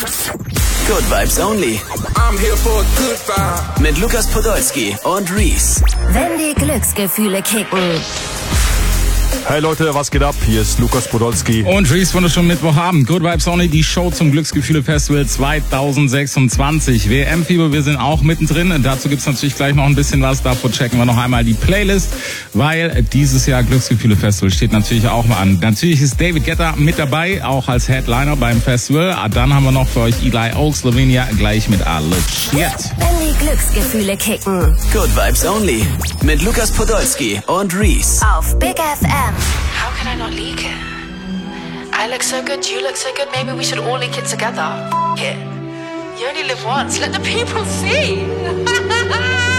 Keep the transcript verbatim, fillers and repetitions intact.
Good Vibes Only. I'm here for a good vibe. Mit Lukas Podolski und Reese. Wenn die Glücksgefühle kicken. Hey Leute, was geht ab? Hier ist Lukas Podolski. Und Reese von der schon Mittwochabend. Good Vibes Only, die Show zum Glücksgefühle-Festival zwanzig sechsundzwanzig. W M-Fieber, wir sind auch mittendrin. Dazu gibt's natürlich gleich noch ein bisschen was. Davor checken wir noch einmal die Playlist, weil dieses Jahr Glücksgefühle-Festival steht natürlich auch mal an. Natürlich ist David Guetta mit dabei, auch als Headliner beim Festival. Dann haben wir noch für euch Eli Oak, Slovenia, gleich mit I Look Shit. Wenn die Glücksgefühle kicken. Good Vibes Only. Mit Lukas Podolski und Reese. Auf Big F M. How can I not leak it? I look so good, you look so good, maybe we should all leak it together. F it. You only live once, let the people see.